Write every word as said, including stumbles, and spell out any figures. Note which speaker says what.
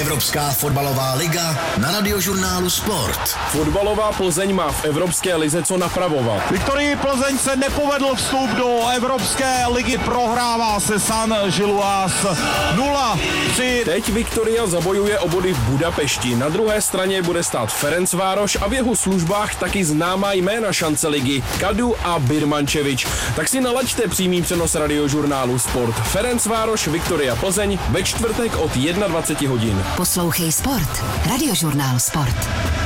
Speaker 1: Evropská fotbalová liga na Radiožurnálu Sport.
Speaker 2: Fotbalová Plzeň má v Evropské lize co napravovat.
Speaker 3: Viktorii Plzeň se nepovedl vstup do Evropské ligy, prohrává se San Giluas nula tři.
Speaker 2: Teď Viktoria zabojuje o body v Budapešti. Na druhé straně bude stát Ferencvároš a v jeho službách taky známá jména šance ligy Kadu a Birmančevič. Tak si nalaďte přímý přenos Radiožurnálu Sport. Ferencvároš, Viktoria Plzeň ve čtvrtek od dvacet jedna hodin.
Speaker 4: Poslouchej Sport. Radiožurnál Sport.